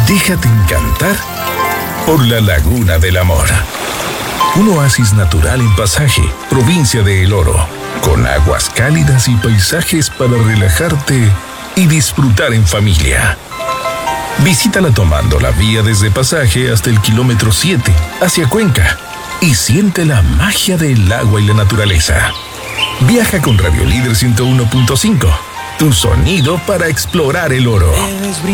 Déjate encantar por la Laguna del Amor. Un oasis natural en Pasaje, provincia de El Oro, con aguas cálidas y paisajes para relajarte y disfrutar en familia. Visítala tomando la vía desde Pasaje hasta el kilómetro 7, hacia Cuenca, y siente la magia del agua y la naturaleza. Viaja con Radio Líder 101.5, tu sonido para explorar El Oro.